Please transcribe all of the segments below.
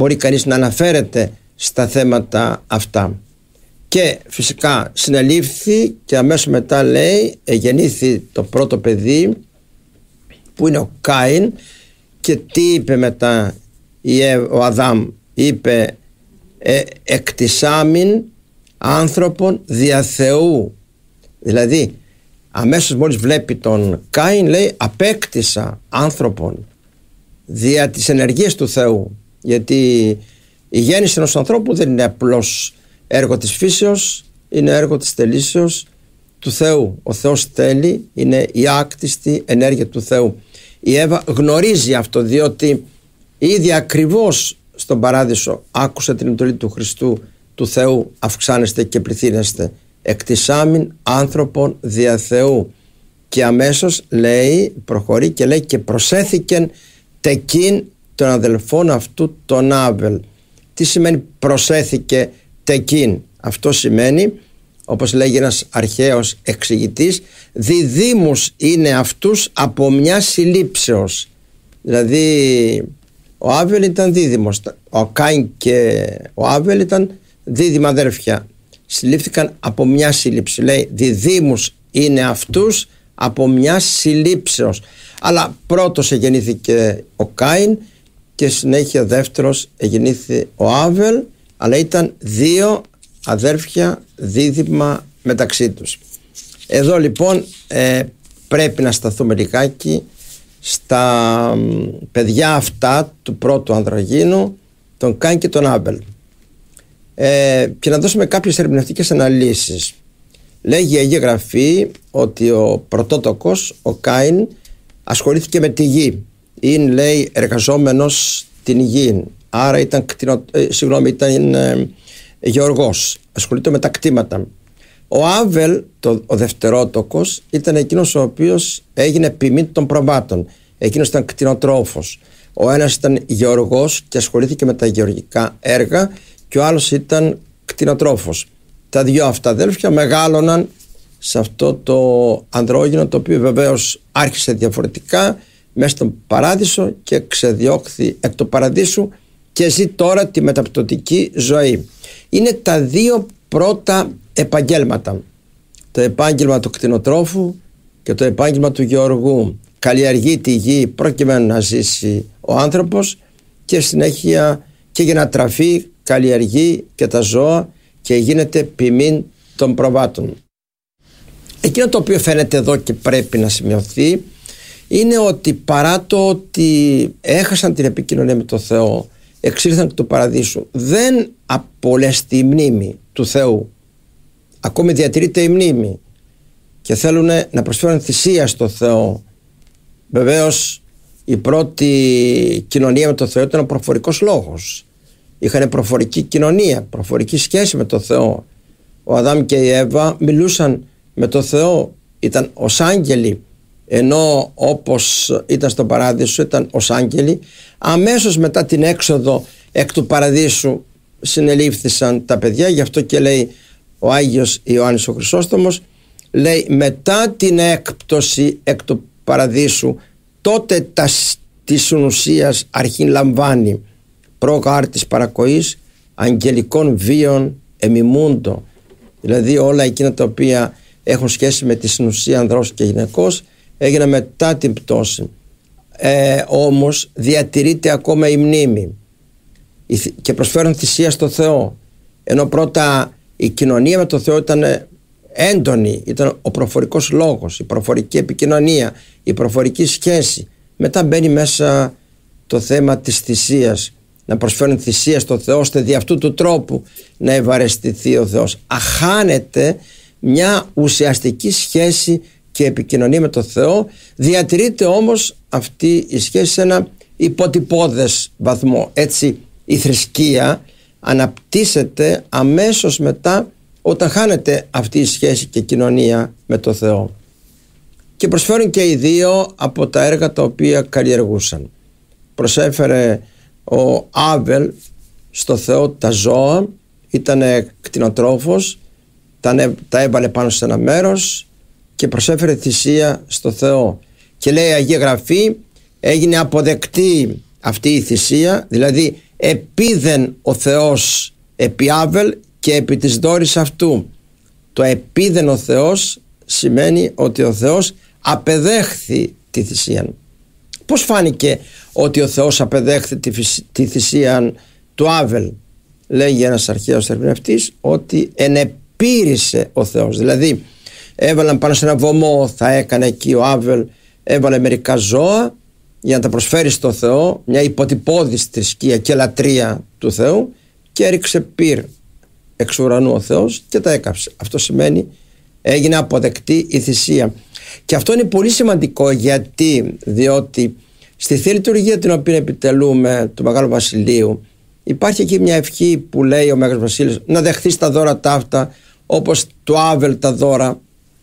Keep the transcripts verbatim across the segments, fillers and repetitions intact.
μπορεί κανείς να αναφέρεται στα θέματα αυτά. Και φυσικά συνελήφθη και αμέσως μετά λέει εγεννήθη το πρώτο παιδί που είναι ο Κάιν. Και τι είπε μετά ο Αδάμ? Είπε ε, εκτισάμην άνθρωπον δια Θεού. Δηλαδή αμέσως μόλις βλέπει τον Κάιν λέει απέκτησα άνθρωπον δια τις ενεργίες του Θεού. Γιατί η γέννηση ενός ανθρώπου δεν είναι απλώς έργο της φύσεως, είναι έργο της θελήσεως του Θεού. Ο Θεός θέλει, είναι η άκτιστη ενέργεια του Θεού. Η Εύα γνωρίζει αυτό, διότι ήδη ακριβώς στον παράδεισο άκουσε την εντολή του Χριστού, του Θεού αυξάνεστε και πληθύνεστε, εκτισάμην άνθρωπον δια Θεού. Και αμέσως λέει, προχωρεί και λέει και προσέθηκεν τεκίν των αδελφών αυτού τον Άβελ. Τι σημαίνει προσέθηκε τεκίν? Αυτό σημαίνει, όπως λέγει ένας αρχαίος εξηγητής, διδήμους είναι αυτούς από μια συλλήψεως. Δηλαδή ο Άβελ ήταν δίδυμος, ο Κάιν και ο Άβελ ήταν δίδυμα αδέρφια, συλλήφθηκαν από μια σύλληψη. Λέει διδήμους είναι αυτούς από μια συλλήψεως. Αλλά πρώτος εγεννήθηκε ο Κάιν και συνέχεια δεύτερος εγεννήθη ο Άβελ, αλλά ήταν δύο αδέρφια δίδυμα μεταξύ τους. Εδώ λοιπόν ε, πρέπει να σταθούμε λιγάκι στα παιδιά αυτά του πρώτου ανδρογύνου, τον Κάιν και τον Άβελ, ε, και να δώσουμε κάποιες ερμηνευτικές αναλύσεις. Λέγει η Αγία Γραφή ότι ο πρωτότοκος, ο Κάιν, ασχολήθηκε με τη γη. Είναι, λέει, εργαζόμενος την γη. Άρα ήταν, κτηνο, ε, συγγνώμη, ήταν ε, γεωργός. Ασχολείται με τα κτήματα. Ο Άβελ, το, ο δευτερότοκος, ήταν εκείνος ο οποίος έγινε ποιμήν των προβάτων. Εκείνος ήταν κτηνοτρόφος. Ο ένας ήταν γεωργός και ασχολήθηκε με τα γεωργικά έργα και ο άλλος ήταν κτηνοτρόφος. Τα δυο αυτά αδέλφια μεγάλωναν σε αυτό το ανδρόγυνο, το οποίο βεβαίως άρχισε διαφορετικά μέσα στον παράδεισο και ξεδιώχθη εκ του παραδείσου και ζει τώρα τη μεταπτωτική ζωή. Είναι τα δύο πρώτα επαγγέλματα, το επάγγελμα του κτηνοτρόφου και το επάγγελμα του γεωργού. Καλλιεργεί τη γη προκειμένου να ζήσει ο άνθρωπος και συνέχεια και για να τραφεί καλλιεργεί και τα ζώα και γίνεται ποιμήν των προβάτων. Εκείνο το οποίο φαίνεται εδώ και πρέπει να σημειωθεί είναι ότι παρά το ότι έχασαν την επικοινωνία με τον Θεό, εξήλθαν του παραδείσου, δεν απολέστη η μνήμη του Θεού. Ακόμη διατηρείται η μνήμη και θέλουν να προσφέρουν θυσία στο Θεό. Βεβαίως η πρώτη κοινωνία με τον Θεό ήταν ο προφορικός λόγος. Είχαν προφορική κοινωνία, προφορική σχέση με τον Θεό. Ο Αδάμ και η Εύα μιλούσαν με τον Θεό, ήταν ως άγγελοι, ενώ όπως ήταν στον παράδεισο ήταν ως άγγελοι. Αμέσως μετά την έξοδο εκ του παραδείσου συνελήφθησαν τα παιδιά. Γι' αυτό και λέει ο Άγιος Ιωάννης ο Χρυσόστομος, λέει μετά την έκπτωση εκ του παραδείσου τότε τα, της ουσίας αρχήν λαμβάνει πρόγαρ της παρακοής αγγελικών βίων εμιμούντο. Δηλαδή όλα εκείνα τα οποία έχουν σχέση με τη συνουσία ανδρός και γυναικός έγιναν μετά την πτώση. Ε, όμως διατηρείται ακόμα η μνήμη και προσφέρουν θυσία στο Θεό, ενώ πρώτα η κοινωνία με τον Θεό ήταν έντονη, ήταν ο προφορικός λόγος, η προφορική επικοινωνία, η προφορική σχέση. Μετά μπαίνει μέσα το θέμα της θυσίας, να προσφέρουν θυσία στο Θεό ώστε δι' αυτού του τρόπου να ευαρεστηθεί ο Θεός. Αχάνεται μια ουσιαστική σχέση και επικοινωνία με τον Θεό, διατηρείται όμως αυτή η σχέση σε ένα υποτυπώδες βαθμό. Έτσι η θρησκεία αναπτύσσεται αμέσως μετά όταν χάνεται αυτή η σχέση και κοινωνία με τον Θεό. Και προσφέρουν και οι δύο από τα έργα τα οποία καλλιεργούσαν. Προσέφερε ο Άβελ στο Θεό τα ζώα, ήταν κτηνοτρόφος, τα έβαλε πάνω σε ένα μέρος και προσέφερε θυσία στο Θεό. Και λέει η Αγία Γραφή, έγινε αποδεκτή αυτή η θυσία, δηλαδή επίδεν ο Θεός επί Άβελ και επί της δώρης αυτού. Το επίδεν ο Θεός σημαίνει ότι ο Θεός απεδέχθη τη θυσία. Πώς φάνηκε ότι ο Θεός απεδέχθη τη, τη θυσία του Άβελ? Λέγει ένας αρχαίος ερμηνευτής ότι ενεπήρησε ο Θεός, δηλαδή έβαλαν πάνω σε ένα βωμό, θα έκανε εκεί ο Άβελ, έβαλε μερικά ζώα για να τα προσφέρει στο Θεό, μια υποτυπώδης θρησκεία και λατρεία του Θεού, και έριξε πυρ εξ ουρανού ο Θεός και τα έκαψε. Αυτό σημαίνει έγινε αποδεκτή η θυσία. Και αυτό είναι πολύ σημαντικό, γιατί διότι στη Θεία Λειτουργία την οποία επιτελούμε του Μεγάλου Βασιλείου υπάρχει εκεί μια ευχή που λέει ο Μέγας Βασίλης να δεχθείς τα δώρα ταύτα όπως του Άβελ τα δώρα.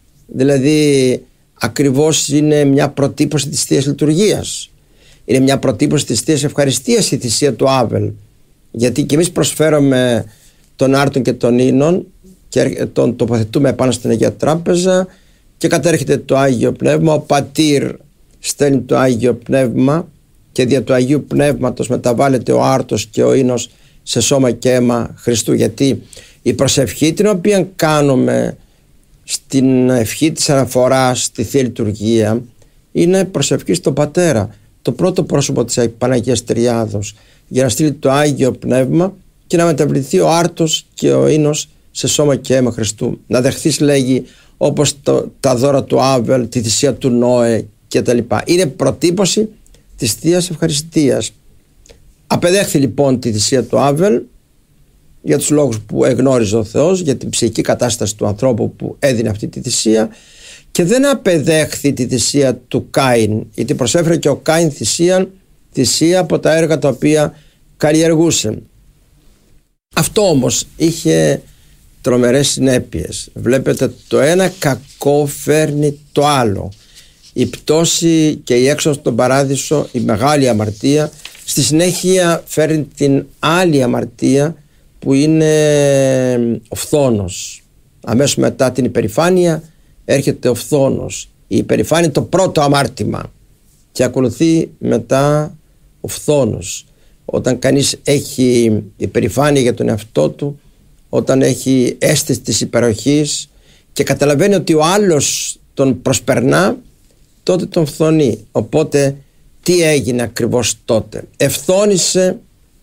Δηλαδή ακριβώς είναι μια προτύπωση της Θείας Λειτουργίας, είναι μια προτύπωση της Θείας Ευχαριστίας η θυσία του Άβελ, γιατί και εμείς προσφέρουμε τον άρτον και τον ίνον και τον τοποθετούμε πάνω στην Αγία Τράπεζα και κατέρχεται το Άγιο Πνεύμα, ο Πατήρ στέλνει το Άγιο Πνεύμα και δια του Αγίου Πνεύματος μεταβάλλεται ο άρτος και ο ίνος σε σώμα και αίμα Χριστού. Γιατί η προσευχή την οποία κάνουμε στην ευχή της αναφοράς στη Θεία Λειτουργία είναι προσευχή στον Πατέρα, το πρώτο πρόσωπο της Παναγίας Τριάδος, για να στείλει το Άγιο Πνεύμα και να μεταβληθεί ο άρτος και ο ίνος σε σώμα και αίμα Χριστού. Να δεχθείς, λέγει, όπως το, τα δώρα του Άβελ, τη θυσία του Νόε κτλ. Είναι προτύπωση της Θείας Ευχαριστίας. Απεδέχθη λοιπόν τη θυσία του Άβελ για τους λόγους που εγνώριζε ο Θεός, για την ψυχική κατάσταση του ανθρώπου που έδινε αυτή τη θυσία, και δεν απεδέχθη τη θυσία του Κάιν, γιατί προσέφερε και ο Κάιν θυσία, θυσία από τα έργα τα οποία καλλιεργούσε. Αυτό όμως είχε τρομερές συνέπειες. Βλέπετε, το ένα κακό φέρνει το άλλο. Η πτώση και η έξοδος στον παράδεισο, η μεγάλη αμαρτία, στη συνέχεια φέρνει την άλλη αμαρτία που είναι ο φθόνος. Αμέσως μετά την υπερηφάνεια έρχεται ο φθόνος. Η υπερηφάνεια είναι το πρώτο αμάρτημα και ακολουθεί μετά ο φθόνος. Όταν κανείς έχει υπερηφάνεια για τον εαυτό του, όταν έχει αίσθηση της υπεροχής και καταλαβαίνει ότι ο άλλος τον προσπερνά, τότε τον φθονεί. Οπότε τι έγινε ακριβώς τότε? Ευθώνησε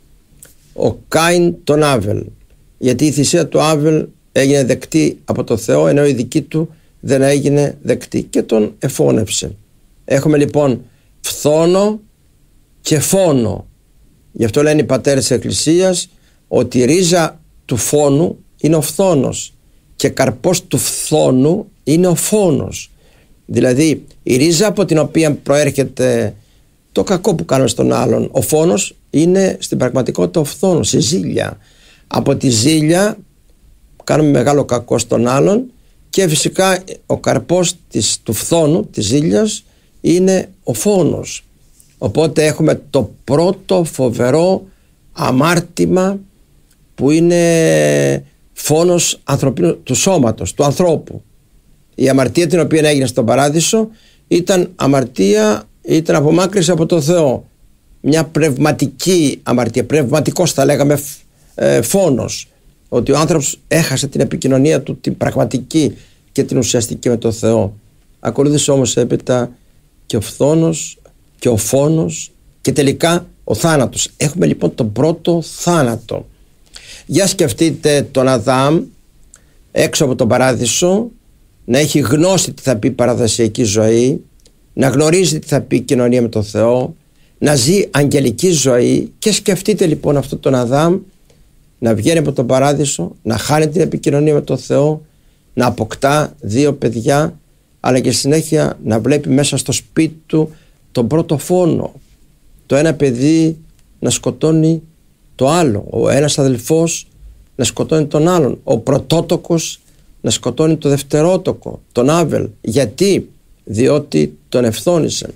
ο Κάιν τον Άβελ, γιατί η θυσία του Άβελ έγινε δεκτή από το Θεό, ενώ η δική του δεν έγινε δεκτή, και τον εφώνευσε. Έχουμε λοιπόν φθόνο και φόνο. Γι' αυτό λένε οι πατέρες της Εκκλησίας ότι η ρίζα του φόνου είναι ο φθόνος και καρπός του φθόνου είναι ο φόνος. Δηλαδή η ρίζα από την οποία προέρχεται το κακό που κάνουμε στον άλλον, ο φόνος, είναι στην πραγματικότητα ο φθόνος, η ζήλια. Από τη ζήλια κάνουμε μεγάλο κακό στον άλλον, και φυσικά ο καρπός της, του φθόνου, της ζήλιας, είναι ο φόνος. Οπότε έχουμε το πρώτο φοβερό αμάρτημα που είναι φόνος ανθρωπίνου, του σώματος, του ανθρώπου. Η αμαρτία την οποία έγινε στον Παράδεισο ήταν αμαρτία, ήταν απομάκρυνση από τον Θεό. Μια πνευματική αμαρτία, πνευματικός θα λέγαμε ε, φόνος. Ότι ο άνθρωπος έχασε την επικοινωνία του, την πραγματική και την ουσιαστική με τον Θεό. Ακολούθησε όμως έπειτα και ο φθόνος και ο φόνος και τελικά ο θάνατος. Έχουμε λοιπόν τον πρώτο θάνατο. Για σκεφτείτε τον Αδάμ έξω από τον Παράδεισο, να έχει γνώση τι θα πει παραδοσιακή ζωή, να γνωρίζει τι θα πει κοινωνία με τον Θεό, να ζει αγγελική ζωή. Και σκεφτείτε λοιπόν αυτόν τον Αδάμ να βγαίνει από τον Παράδεισο, να χάνει την επικοινωνία με τον Θεό, να αποκτά δύο παιδιά, αλλά και συνέχεια να βλέπει μέσα στο σπίτι του τον πρώτο φόνο. Το ένα παιδί να σκοτώνει το άλλο, ο ένας αδελφός να σκοτώνει τον άλλον, ο πρωτότοκος να σκοτώνει το δευτερότοκο, τον Άβελ. Γιατί? Διότι τον ευθώνησε.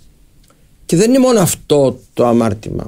Και δεν είναι μόνο αυτό το αμάρτημα,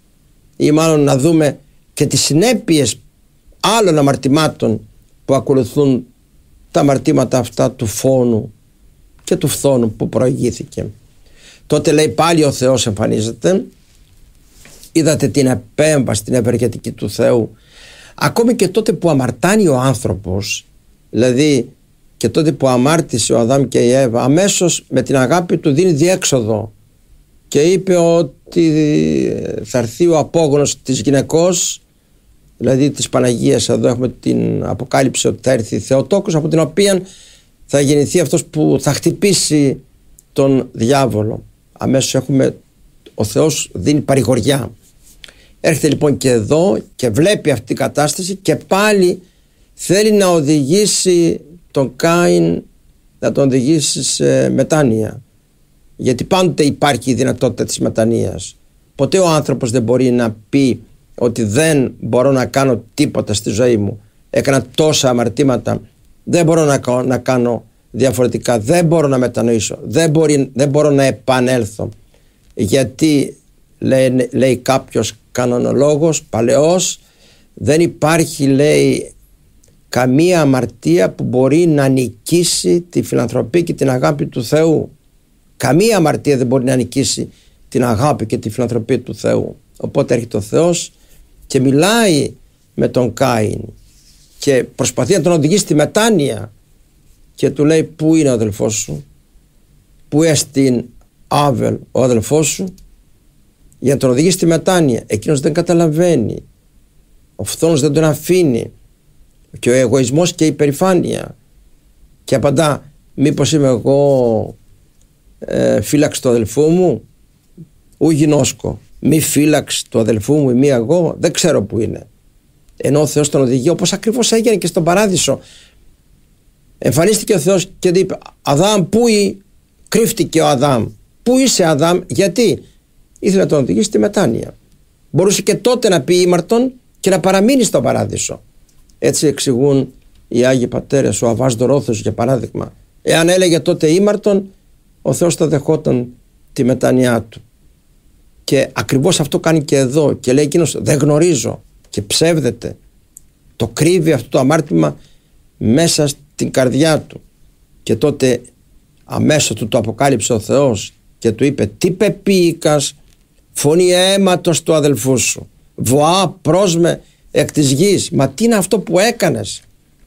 ή μάλλον να δούμε και τις συνέπειες άλλων αμαρτημάτων που ακολουθούν τα αμαρτήματα αυτά του φόνου και του φθόνου που προηγήθηκε. Τότε λέει πάλι ο Θεός εμφανίζεται είδατε την επέμβαση, την ευεργετική του Θεού. Ακόμη και τότε που αμαρτάνει ο άνθρωπος, δηλαδή και τότε που αμάρτησε ο Αδάμ και η Εύα, αμέσως με την αγάπη του δίνει διέξοδο και είπε ότι θα έρθει ο απόγονος της γυναικός, δηλαδή της Παναγίας. Εδώ έχουμε την αποκάλυψη ότι θα έρθει Θεοτόκος, από την οποία θα γεννηθεί αυτός που θα χτυπήσει τον διάβολο. Αμέσως έχουμε, ο Θεός δίνει παρηγοριά. Έρχεται λοιπόν και εδώ και βλέπει αυτή την κατάσταση και πάλι θέλει να οδηγήσει τον Κάιν, να τον οδηγήσει σε μετάνοια. Γιατί πάντοτε υπάρχει η δυνατότητα της μετανοίας. Ποτέ ο άνθρωπος δεν μπορεί να πει ότι δεν μπορώ να κάνω τίποτα στη ζωή μου. Έκανα τόσα αμαρτήματα, δεν μπορώ να, να κάνω διαφορετικά, δεν μπορώ να μετανοήσω, δεν, μπορεί, δεν μπορώ να επανέλθω. Γιατί λέει, λέει κάποιος κανονολόγος παλαιός, δεν υπάρχει, λέει, καμία αμαρτία που μπορεί να νικήσει τη φιλανθρωπία και την αγάπη του Θεού. Καμία αμαρτία δεν μπορεί να νικήσει την αγάπη και τη φιλανθρωπία του Θεού. Οπότε έρχεται ο Θεός και μιλάει με τον Κάιν και προσπαθεί να τον οδηγήσει στη μετάνοια και του λέει: πού είναι ο αδελφός σου, πού έστειν Άβελ ο αδελφός σου, για να τον οδηγήσει στη μετάνοια. Εκείνος δεν καταλαβαίνει, ο φθόνος δεν τον αφήνει και ο εγωισμός και η υπερηφάνεια, και απαντά: μήπως είμαι εγώ ε, φύλαξ του αδελφού μου, ου γινώσκω, μη φύλαξ του αδελφού μου, μη εγώ, δεν ξέρω που είναι. Ενώ ο Θεός τον οδηγεί, όπως ακριβώς έγινε και στον Παράδεισο. Εμφανίστηκε ο Θεός και είπε: Αδάμ, πού ή? Κρύφτηκε ο Αδάμ. Πού είσαι, Αδάμ? Γιατί? Ήθελε να τον οδηγήσει στη μετάνοια. Μπορούσε και τότε να πει ήμαρτον και να παραμείνει στον Παράδεισο. Έτσι εξηγούν οι Άγιοι Πατέρες, ο Αββάς Δωρόθεος για παράδειγμα. Εάν έλεγε τότε ήμαρτον, ο Θεός θα δεχόταν τη μετάνοιά του. Και ακριβώς αυτό κάνει και εδώ. Και λέει εκείνος: δεν γνωρίζω, και ψεύδεται. Το κρύβει αυτό το αμάρτημα μέσα στην καρδιά του. Και τότε αμέσως του το αποκάλυψε ο Θεός και του είπε: τι πεποίηκας, φωνή αίματος του αδελφού σου, βοά πρόσμε εκ της γης. Μα τι είναι αυτό που έκανες?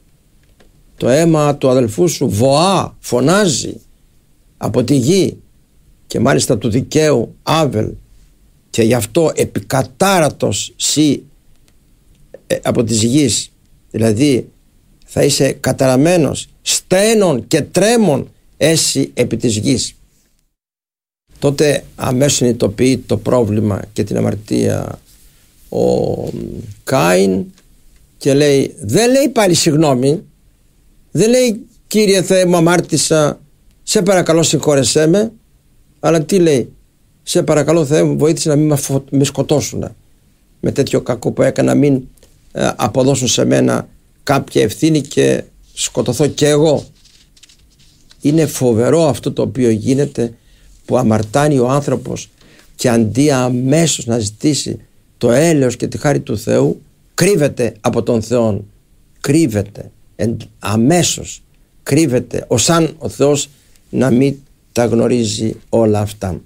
Το αίμα του αδελφού σου βοά, φωνάζει από τη γη, και μάλιστα του δικαίου Άβελ, και γι' αυτό επικατάρατος σύ ε, από της γης, δηλαδή θα είσαι καταραμένος, στένον και τρέμον έσυ επί της γης. Τότε αμέσως συνειδητοποιεί το πρόβλημα και την αμαρτία ο Κάιν και λέει, δεν λέει πάλι συγγνώμη, δεν λέει Κύριε Θεέ μου αμάρτησα, σε παρακαλώ συγχώρεσέ με, αλλά τι λέει? Σε παρακαλώ Θεέ μου βοήθησε να μην με, φω... με σκοτώσουν με τέτοιο κακό που έκανα, μην ε, αποδώσουν σε μένα κάποια ευθύνη και σκοτωθώ και εγώ. Είναι φοβερό αυτό το οποίο γίνεται, που αμαρτάνει ο άνθρωπος και αντί αμέσως να ζητήσει το έλεος και τη χάρη του Θεού, κρύβεται από τον Θεό, κρύβεται αμέσως, κρύβεται ως αν ο Θεός να μην τα γνωρίζει όλα αυτά.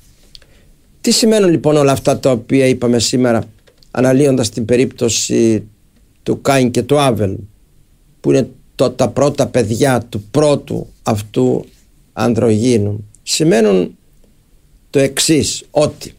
Τι σημαίνουν λοιπόν όλα αυτά τα οποία είπαμε σήμερα, αναλύοντας την περίπτωση του Κάιν και του Άβελ, που είναι το, τα πρώτα παιδιά του πρώτου αυτού ανδρογύνου? Σημαίνουν το εξής, ότι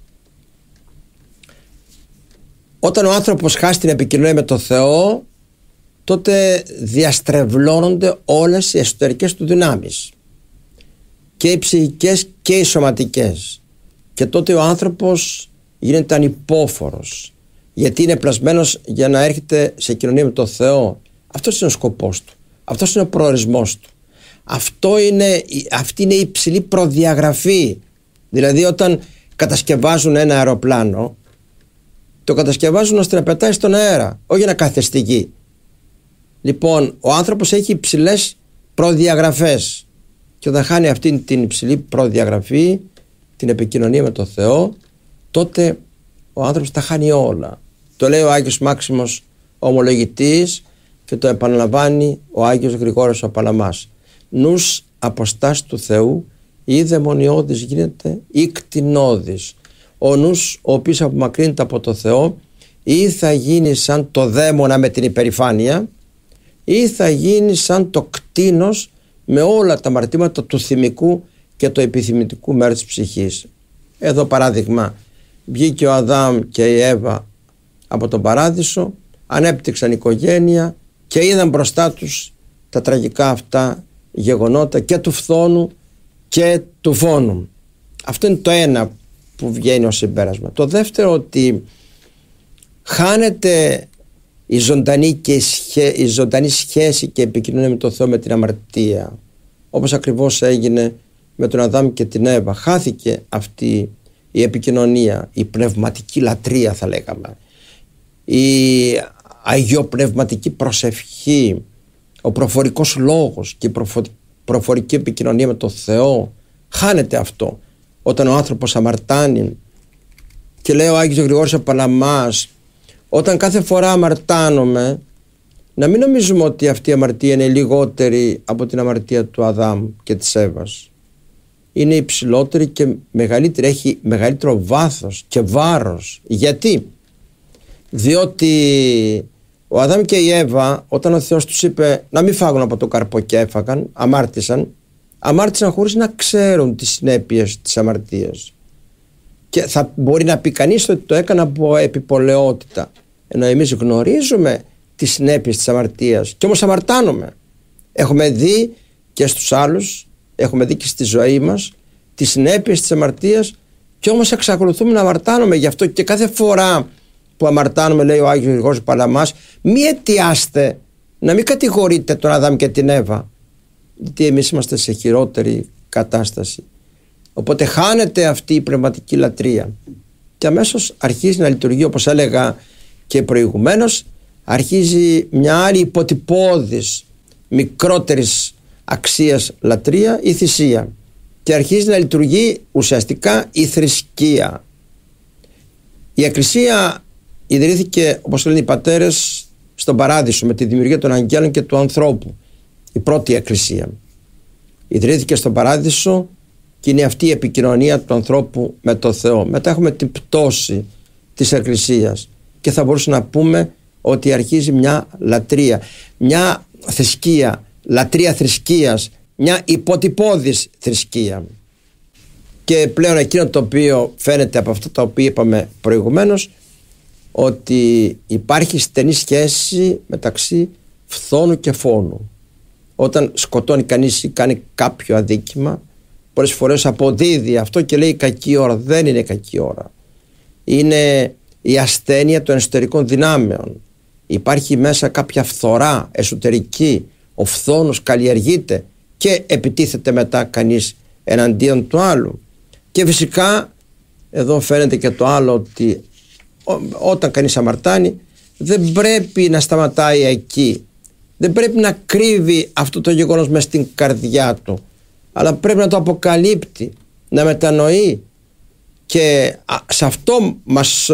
όταν ο άνθρωπος χάσει την επικοινωνία με τον Θεό, τότε διαστρεβλώνονται όλες οι εσωτερικές του δυνάμεις, και οι ψυχικές και οι σωματικές, και τότε ο άνθρωπος γίνεται ανυπόφορος, γιατί είναι πλασμένος για να έρχεται σε κοινωνία με τον Θεό. Αυτός είναι ο σκοπός του, αυτός είναι ο προορισμός του. Αυτό είναι, αυτή είναι η υψηλή προδιαγραφή. Δηλαδή όταν κατασκευάζουν ένα αεροπλάνο, το κατασκευάζουν ώστε να πετάει στον αέρα, όχι να κάθεται στη γη. Λοιπόν, ο άνθρωπος έχει υψηλές προδιαγραφές, και όταν χάνει αυτή την υψηλή προδιαγραφή, την επικοινωνία με τον Θεό, τότε ο άνθρωπος τα χάνει όλα. Το λέει ο Άγιος Μάξιμος ο Ομολογητής και το επαναλαμβάνει ο Άγιος Γρηγόριος ο Παλαμάς. Νους αποστάς του Θεού ή δαιμονιώδης γίνεται ή κτηνώδης. ο νους ο οποίος απομακρύνεται από το Θεό ή θα γίνει σαν το δαίμονα με την υπερηφάνεια ή θα γίνει σαν το κτήνος με όλα τα αμαρτήματα του θυμικού και του επιθυμητικού μέρους της ψυχής. Εδώ παράδειγμα, βγήκε ο Αδάμ και η Εύα από τον παράδεισο, ανέπτυξαν οικογένεια και είδαν μπροστά τους τα τραγικά αυτά γεγονότα και του φθόνου και του φόνου. Αυτό είναι το ένα που βγαίνει ως συμπέρασμα. Το δεύτερο, ότι χάνεται η ζωντανή, και η, σχέ, η ζωντανή σχέση και επικοινωνία με τον Θεό με την αμαρτία, όπως ακριβώς έγινε με τον Αδάμ και την Εύα. Χάθηκε αυτή η επικοινωνία, η πνευματική λατρεία θα λέγαμε, η αγιοπνευματική προσευχή, ο προφορικός λόγος και η προφο, προφορική επικοινωνία με τον Θεό. Χάνεται αυτό όταν ο άνθρωπος αμαρτάνει. Και λέει ο Άγιος Γρηγόρης από Παλαμάς, όταν κάθε φορά αμαρτάνομαι, να μην νομίζουμε ότι αυτή η αμαρτία είναι λιγότερη από την αμαρτία του Αδάμ και της Εύας. Είναι υψηλότερη και μεγαλύτερη, έχει μεγαλύτερο βάθος και βάρος. Γιατί? Διότι ο Αδάμ και η Εύα, όταν ο Θεός τους είπε να μην φάγουν από το καρπό και έφαγαν, αμάρτησαν, αμάρτησαν χωρίς να ξέρουν τις συνέπειες της αμαρτίας. Και θα μπορεί να πει κανείς ότι το έκανα από επιπολαιότητα, ενώ εμείς γνωρίζουμε τις συνέπειες της αμαρτίας και όμως αμαρτάνουμε. Έχουμε δει και στους άλλους, έχουμε δει και στη ζωή μας τις συνέπειες της αμαρτίας και όμως εξακολουθούμε να αμαρτάνουμε. Γι' αυτό και κάθε φορά που αμαρτάνουμε, λέει ο Άγιος Γρηγόρης Παλαμάς, μη αιτιάστε να μην κατηγορείτε τον Αδάμ και την Εύα, γιατί εμείς είμαστε σε χειρότερη κατάσταση. Οπότε χάνεται αυτή η πνευματική λατρεία και αμέσως αρχίζει να λειτουργεί, όπως έλεγα και προηγουμένως, αρχίζει μια άλλη υποτυπώδης μικρότερης αξίας λατρεία, η θυσία, και αρχίζει να λειτουργεί ουσιαστικά η θρησκεία. Η Εκκλησία ιδρύθηκε, όπως λένε οι πατέρες, στον Παράδεισο με τη δημιουργία των αγγέλων και του ανθρώπου. Η πρώτη Εκκλησία ιδρύθηκε στον Παράδεισο και είναι αυτή η επικοινωνία του ανθρώπου με το Θεό. Μετά έχουμε την πτώση της Εκκλησίας και θα μπορούσαμε να πούμε ότι αρχίζει μια λατρεία, μια θρησκεία, λατρεία θρησκείας, μια υποτυπώδης θρησκεία. Και πλέον εκείνο το οποίο φαίνεται από αυτά τα οποία είπαμε προηγουμένως, ότι υπάρχει στενή σχέση μεταξύ φθόνου και φόνου. Όταν σκοτώνει κανείς ή κάνει κάποιο αδίκημα, πολλές φορές αποδίδει αυτό και λέει κακή ώρα. Δεν είναι κακή ώρα. Είναι η ασθένεια των εσωτερικών δυνάμεων. Υπάρχει μέσα κάποια φθορά εσωτερική, ο φθόνος καλλιεργείται και επιτίθεται μετά κανείς εναντίον του άλλου. Και φυσικά εδώ φαίνεται και το άλλο, ότι όταν κανείς αμαρτάνει δεν πρέπει να σταματάει εκεί, δεν πρέπει να κρύβει αυτό το γεγονός μες στην καρδιά του, αλλά πρέπει να το αποκαλύπτει, να μετανοεί. Και σε αυτό μας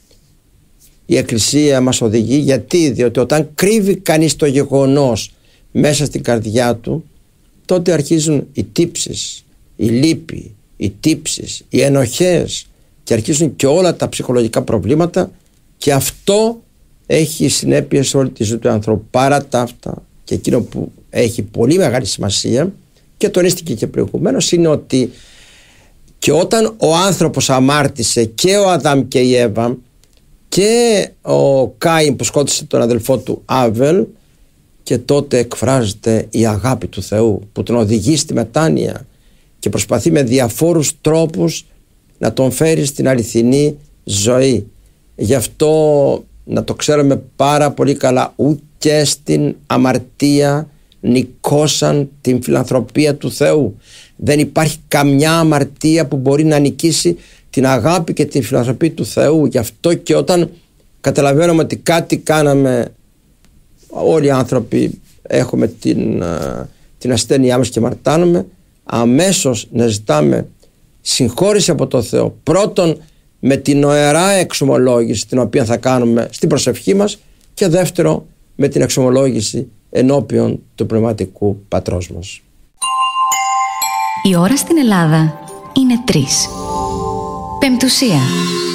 η Εκκλησία μας οδηγεί. Γιατί? Διότι όταν κρύβει κανείς το γεγονός μέσα στην καρδιά του, τότε αρχίζουν οι τύψεις, η λύπη, οι τύψεις, οι ενοχές, και αρχίζουν και όλα τα ψυχολογικά προβλήματα, και αυτό έχει συνέπειες σε όλη τη ζωή του ανθρώπου. Παρά τα αυτά, και εκείνο που έχει πολύ μεγάλη σημασία και τονίστηκε και προηγουμένως, είναι ότι και όταν ο άνθρωπος αμάρτησε, και ο Αδάμ και η Εύα και ο Κάιν που σκότωσε τον αδελφό του Άβελ, και τότε εκφράζεται η αγάπη του Θεού που τον οδηγεί στη μετάνοια και προσπαθεί με διαφόρους τρόπους να τον φέρει στην αληθινή ζωή. Γι' αυτό να το ξέρουμε πάρα πολύ καλά, ούτε στην αμαρτία νικώσαν την φιλανθρωπία του Θεού. Δεν υπάρχει καμιά αμαρτία που μπορεί να νικήσει την αγάπη και την φιλανθρωπία του Θεού. Γι' αυτό και όταν καταλαβαίνουμε ότι κάτι κάναμε, όλοι οι άνθρωποι έχουμε την, την ασθένειά μας και αμαρτάνουμε, αμέσως να ζητάμε συγχώρηση από το Θεό. Πρώτον, με την οερά εξομολόγηση την οποία θα κάνουμε στην προσευχή μας, και δεύτερο, με την εξομολόγηση ενώπιον του πνευματικού πατρός μας. Η ώρα στην Ελλάδα είναι τρεις. Πεμπτουσία.